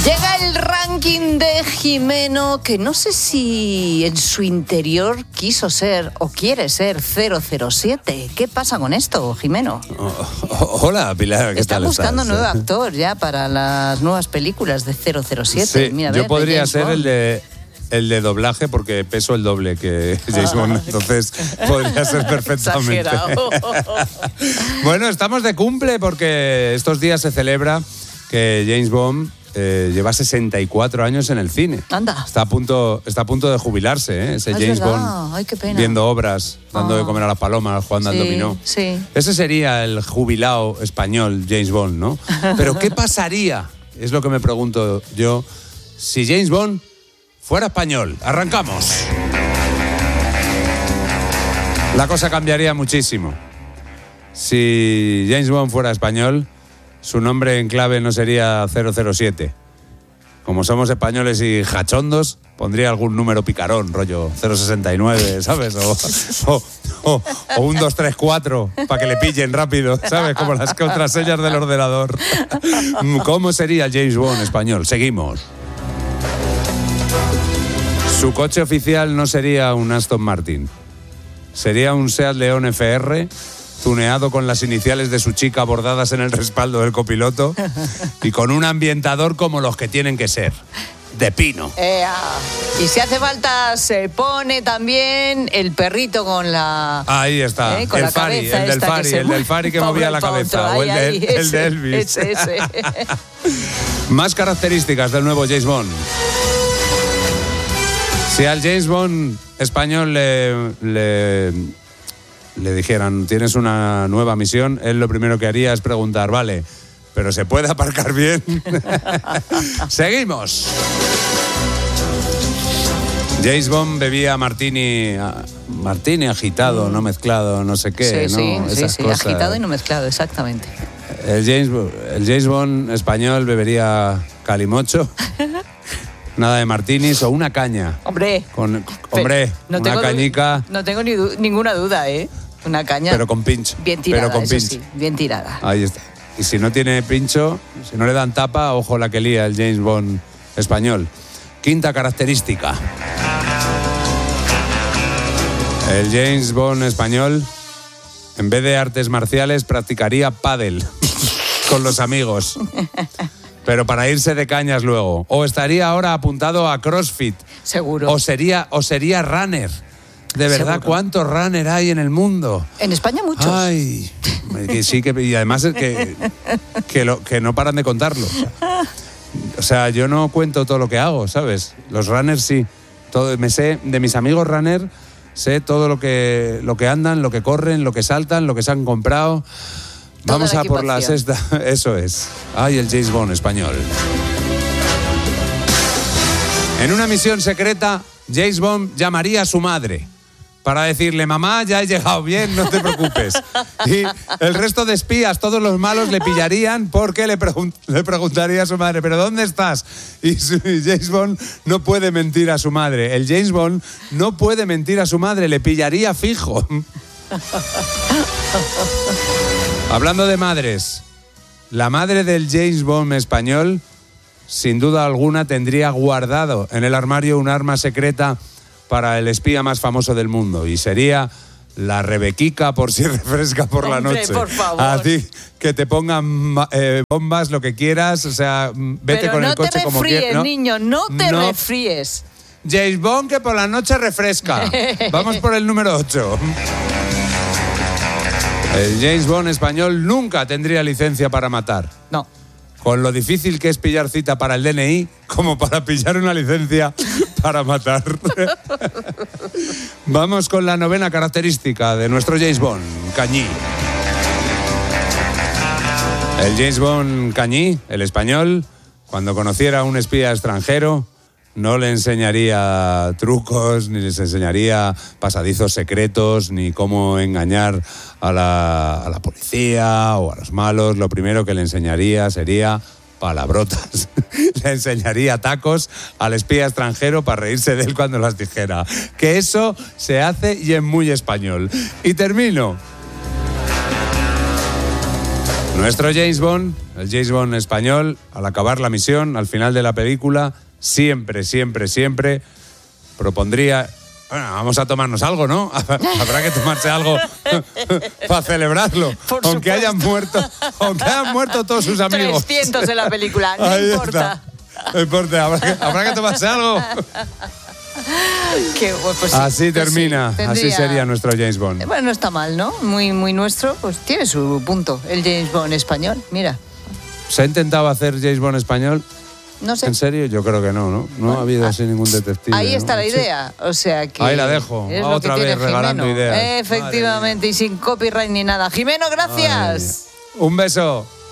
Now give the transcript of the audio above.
Llega el ranking de Jimeno, que no sé si en su interior quiso ser o quiere ser 007. ¿Qué pasa con esto, Jimeno? Hola, Pilar, ¿qué tal estás? Está buscando nuevo actor ya para las nuevas películas de 007. Sí, mira, yo podría ser el de doblaje porque peso el doble que James Bond, entonces podría ser perfectamente. Exagerado. Bueno, estamos de cumple porque estos días se celebra que James Bond lleva 64 años en el cine. Anda. Está a punto de jubilarse, ese James Bond. Ay, qué pena. Viendo obras, dando de comer a las palomas, jugando al dominó. Sí. Ese sería el jubilado español James Bond, ¿no? Pero ¿qué pasaría? Es lo que me pregunto yo. Si James Bond fuera español. Arrancamos. La cosa cambiaría muchísimo. Si James Bond fuera español, su nombre en clave no sería 007. Como somos españoles y jachondos, pondría algún número picarón, rollo 069, ¿sabes? O un 234, para que le pillen rápido, ¿sabes? Como las contraseñas del ordenador. ¿Cómo sería James Bond español? Seguimos. Su coche oficial no sería un Aston Martin. Sería un Seat León FR, tuneado con las iniciales de su chica bordadas en el respaldo del copiloto y con un ambientador como los que tienen que ser, de pino. Y si hace falta se pone también el perrito con la... Ahí está, con el la Fari, cabeza el del Fari que movía la cabeza, o el de Elvis. Ese. Más características del nuevo James Bond. Si al James Bond español le dijeran, tienes una nueva misión, él lo primero que haría es preguntar, vale, ¿pero se puede aparcar bien? Seguimos. James Bond bebía martini agitado, no mezclado, no sé qué, ¿no? Esas cosas. Agitado y no mezclado, exactamente. El James Bond español bebería calimocho. Nada de martinis o una caña. Hombre, una cañica. No tengo ninguna duda, ¿eh? Una caña. Pero con pincho. Bien tirada, pero con pincho. Sí, bien tirada. Ahí está. Y si no tiene pincho, si no le dan tapa, ojo la que lía el James Bond español. Quinta característica. El James Bond español, en vez de artes marciales, practicaría pádel con los amigos. Pero para irse de cañas luego. O estaría ahora apuntado a CrossFit. Seguro. O sería runner. De verdad, Seguro. ¿cuántos runner hay en el mundo? En España muchos. Ay, que sí, y además es que no paran de contarlo. O sea, yo no cuento todo lo que hago, ¿sabes? Los runners sí. Me sé, de mis amigos runner, sé todo lo que andan, lo que corren, lo que saltan, lo que se han comprado. Vamos a por la sexta. Eso es. Ay, el James Bond español. En una misión secreta, James Bond llamaría a su madre para decirle, mamá, ya he llegado bien, no te preocupes. Y el resto de espías, todos los malos, le pillarían porque le preguntaría a su madre, ¿pero dónde estás? Y James Bond no puede mentir a su madre. El James Bond no puede mentir a su madre, le pillaría fijo. Hablando de madres, la madre del James Bond español, sin duda alguna, tendría guardado en el armario un arma secreta para el espía más famoso del mundo, y sería la Rebequica por si refresca por la noche. Por favor. A ti, que te pongan bombas, lo que quieras, o sea, vete pero con el coche como quieras. Pero no te refríes, niño, no te refríes. James Bond que por la noche refresca. Vamos por el número 8. El James Bond español nunca tendría licencia para matar. No. Con lo difícil que es pillar cita para el DNI, como para pillar una licencia para matar. Vamos con la novena característica de nuestro James Bond, Cañí. El James Bond Cañí, el español, cuando conociera a un espía extranjero, no le enseñaría trucos, ni les enseñaría pasadizos secretos, ni cómo engañar a la policía o a los malos. Lo primero que le enseñaría sería palabrotas. Le enseñaría tacos al espía extranjero para reírse de él cuando las dijera. Que eso se hace y es muy español. Y termino. Nuestro James Bond, el James Bond español, al acabar la misión, al final de la película, siempre propondría... Bueno, vamos a tomarnos algo, ¿no? Habrá que tomarse algo para celebrarlo. Aunque hayan muerto todos sus amigos. 300 en la película, no Ahí importa. Está. No importa, habrá que tomarse algo. Pues sí, así pues termina, sí, así sería nuestro James Bond. Bueno, no está mal, ¿no? Muy nuestro, pues tiene su punto. El James Bond español, mira. ¿Se ha intentado hacer James Bond español? No sé. ¿En serio? Yo creo que no, ¿no? No ha habido así ningún detective. Ahí está ¿no? la idea, o sea que... Ahí la dejo, es otra lo que vez tiene regalando Jimeno. ideas. Efectivamente, y sin copyright ni nada. Jimeno, gracias. Un beso.